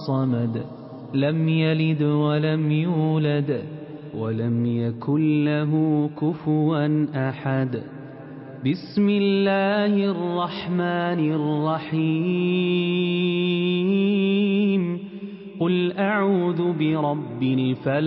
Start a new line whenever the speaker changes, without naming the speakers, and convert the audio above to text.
صمد لم يلد ولم يولد ولم يكن له كفوا أحد. بسم الله الرحمن الرحيم. قل أعوذ برب الفلق